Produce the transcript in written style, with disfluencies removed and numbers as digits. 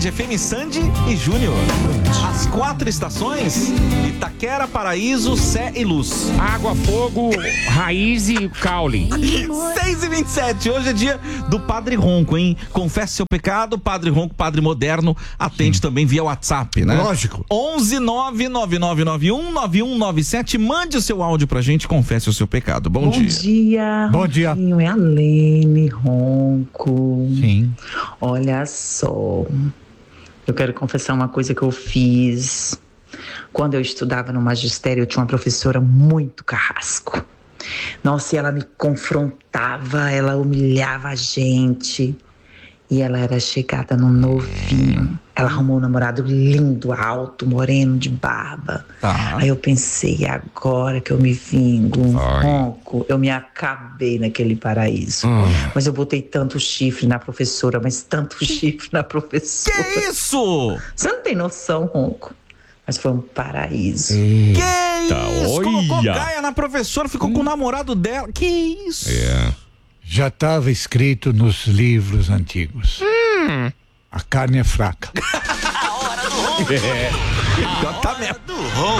FM Sandy e Júnior. As 4 estações: Itaquera, Paraíso, Sé e Luz. Água, fogo, raiz e caule. 6h27, hoje é dia do Padre Ronco, hein? Confesse seu pecado, Padre Ronco, Padre Moderno, atende também via WhatsApp, né? Lógico. 11999919197, mande o seu áudio pra gente, confesse o seu pecado. Bom dia. Bom dia. É a Lene Ronco. Sim. Olha só, eu quero confessar uma coisa que eu fiz. Quando eu estudava no magistério, eu tinha uma professora muito carrasco. Nossa, e ela me confrontava, ela humilhava a gente. E ela era chegada no novinho. Ela arrumou um namorado lindo, alto, moreno, de barba. Tá. Aí eu pensei, agora que eu me vingo, Ronco, eu me acabei naquele paraíso. Mas eu botei tanto chifre na professora, mas tanto chifre na professora. Que isso? Você não tem noção, Ronco. Mas foi um paraíso. Que isso? olha. Colocou gaia na professora, ficou com o namorado dela. Que isso? Já estava escrito nos livros antigos. A carne é fraca. Já tá mesmo.